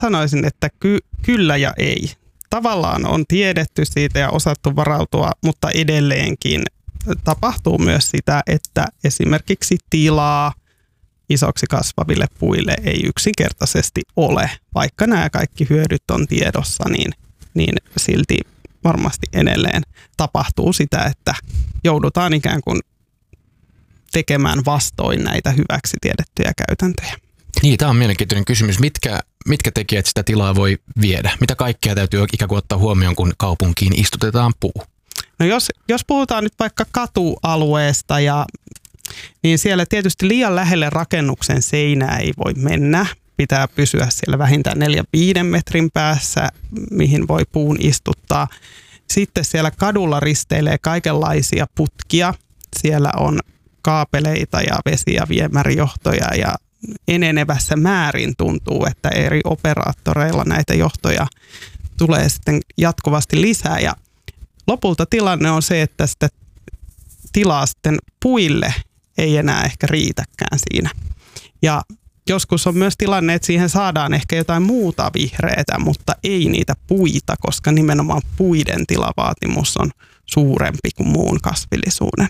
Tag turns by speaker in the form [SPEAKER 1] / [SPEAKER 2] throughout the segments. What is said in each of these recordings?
[SPEAKER 1] sanoisin, että kyllä ja ei. Tavallaan on tiedetty siitä ja osattu varautua, mutta edelleenkin tapahtuu myös sitä, että esimerkiksi tilaa isoksi kasvaville puille ei yksinkertaisesti ole. Vaikka nämä kaikki hyödyt on tiedossa, niin silti varmasti edelleen tapahtuu sitä, että joudutaan ikään kuin tekemään vastoin näitä hyväksi tiedettyjä käytäntöjä.
[SPEAKER 2] Niin, tämä on mielenkiintoinen kysymys. Mitkä tekijät sitä tilaa voi viedä? Mitä kaikkea täytyy ikään kuin ottaa huomioon, kun kaupunkiin istutetaan puu?
[SPEAKER 1] No jos puhutaan nyt vaikka katualueesta, niin siellä tietysti liian lähelle rakennuksen seinää ei voi mennä. Pitää pysyä siellä vähintään 4-5 metrin päässä, mihin voi puun istuttaa. Sitten siellä kadulla risteilee kaikenlaisia putkia. Siellä on kaapeleita ja vesi- ja viemärijohtoja ja enenevässä määrin tuntuu, että eri operaattoreilla näitä johtoja tulee sitten jatkuvasti lisää. Ja lopulta tilanne on se, että sitä tilaa sitten puille ei enää ehkä riitäkään siinä. Ja joskus on myös tilanne, että siihen saadaan ehkä jotain muuta vihreätä, mutta ei niitä puita, koska nimenomaan puiden tilavaatimus on suurempi kuin muun kasvillisuuden.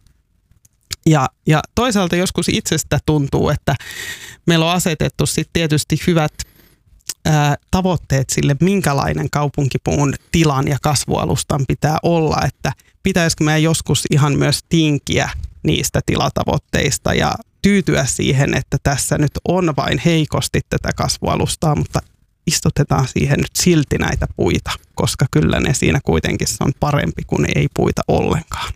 [SPEAKER 1] Ja toisaalta joskus itsestä tuntuu, että meillä on asetettu sitten tietysti hyvät tavoitteet sille, minkälainen kaupunkipuun tilan ja kasvualustan pitää olla, että pitäisikö meidän joskus ihan myös tinkiä niistä tilatavoitteista ja tyytyä siihen, että tässä nyt on vain heikosti tätä kasvualustaa, mutta istutetaan siihen nyt silti näitä puita, koska kyllä ne siinä kuitenkin on parempi kuin ei puita ollenkaan.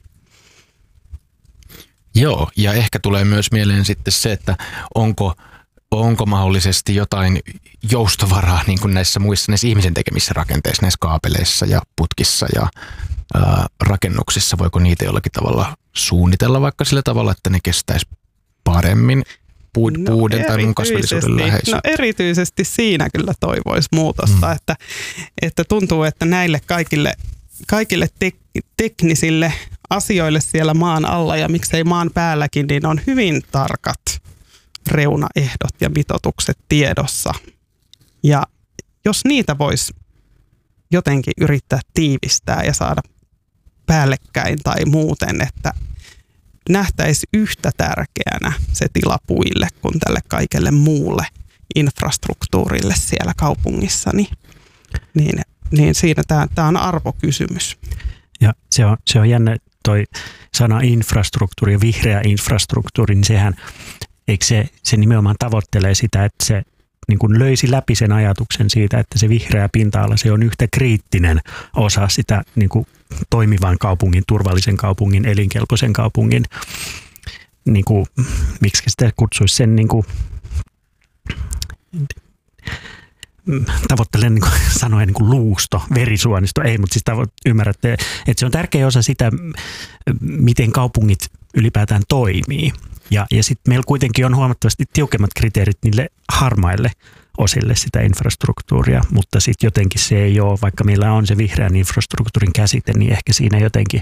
[SPEAKER 2] Joo, ja ehkä tulee myös mieleen sitten se, että onko mahdollisesti jotain joustovaraa niin kuin näissä ihmisen tekemissä rakenteissa, näissä kaapeleissa ja putkissa ja rakennuksissa. Voiko niitä jollakin tavalla suunnitella vaikka sillä tavalla, että ne kestäisi paremmin puuden tai muun kasvillisuuden läheisyyttä?
[SPEAKER 1] No erityisesti siinä kyllä toivoisi muutosta, että tuntuu, että näille kaikille teknisille asioille siellä maan alla ja miksei maan päälläkin, niin on hyvin tarkat reunaehdot ja mitoitukset tiedossa. Ja jos niitä voisi jotenkin yrittää tiivistää ja saada päällekkäin tai muuten, että nähtäisi yhtä tärkeänä se tila puille kuin tälle kaikelle muulle infrastruktuurille siellä kaupungissa, niin siinä tämä on arvokysymys.
[SPEAKER 3] Ja se on jännä toi sana infrastruktuuri ja vihreä infrastruktuuri, niin sehän, eikö se nimenomaan tavoittelee sitä, että se niin kuin löisi läpi sen ajatuksen siitä, että se vihreä pinta-ala, se on yhtä kriittinen osa sitä niin kuin toimivan kaupungin, turvallisen kaupungin, elinkelpoisen kaupungin, niin kuin, miksi sitä kutsuisi sen niin kuin, tavoittelen niin sanoen niin luusto, verisuonisto, ei, mutta siis ymmärrätte, että se on tärkeä osa sitä, miten kaupungit ylipäätään toimii. Ja sitten meillä kuitenkin on huomattavasti tiukemmat kriteerit niille harmaille osille sitä infrastruktuuria, mutta sitten jotenkin se ei ole, vaikka meillä on se vihreän infrastruktuurin käsite, niin ehkä siinä jotenkin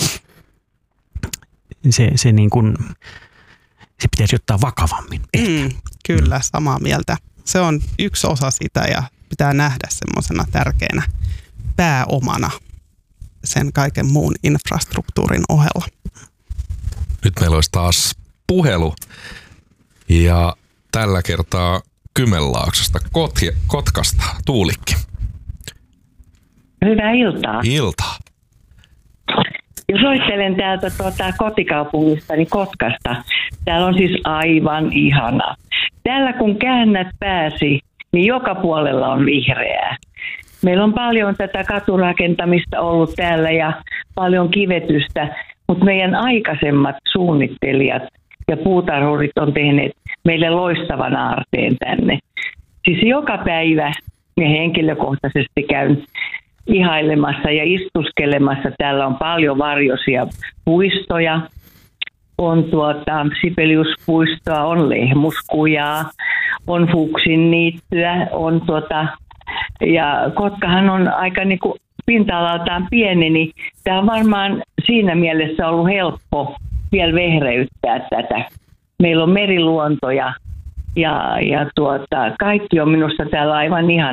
[SPEAKER 3] se niin kuin, se pitäisi ottaa vakavammin.
[SPEAKER 1] Kyllä, samaa mieltä. Se on yksi osa sitä ja pitää nähdä semmoisena tärkeänä pääomana sen kaiken muun infrastruktuurin ohella.
[SPEAKER 4] Nyt meillä olisi taas puhelu ja tällä kertaa Kymenlaaksosta Kotkasta Tuulikki.
[SPEAKER 5] Hyvää iltaa.
[SPEAKER 4] Iltaa.
[SPEAKER 5] Ja soittelen täältä kotikaupungistani Kotkasta. Täällä on siis aivan ihana. Täällä kun käännät pääsi, niin joka puolella on vihreää. Meillä on paljon tätä katurakentamista ollut täällä ja paljon kivetystä, mutta meidän aikaisemmat suunnittelijat ja puutarhurit on tehneet meille loistavan aarteen tänne. Siis joka päivä ja henkilökohtaisesti käyn ihailemassa ja istuskelemassa. Täällä on paljon varjoisia puistoja. On Sibeliuspuistoa, on Lehmuskujaa, on Fuksinniittyä, on ja Kotkahan on aika niinku pinta-alaltaan pieni, niin tämä on varmaan siinä mielessä ollut helppo vielä vehreyttää tätä. Meillä on meriluonto ja ja kaikki on minusta täällä aivan ihan